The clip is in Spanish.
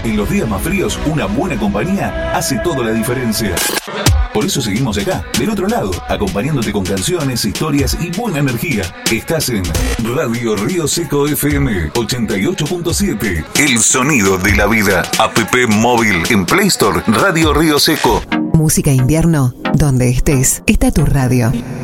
En los días más fríos, una buena compañía hace toda la diferencia. Por eso seguimos acá, del otro lado, acompañándote con canciones, historias y buena energía. Estás en Radio Río Seco FM 88.7. El sonido de la vida. App móvil en Play Store. Radio Río Seco. Música invierno. Donde estés, está tu radio.